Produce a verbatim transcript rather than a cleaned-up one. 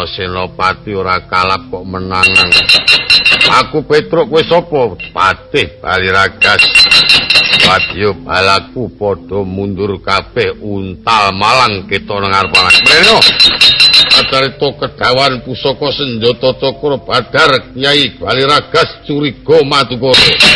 Kresna Senopati ora kalap kok menangan. Aku Petruk kowe sapa? Patih Baliragas. Wadya balaku padha mundur kabeh untal malang kita nang arep-arep. Mrene. Acarita kedawan pusaka senjata Cakra Badar Kyai Baliragas curiga Madukara.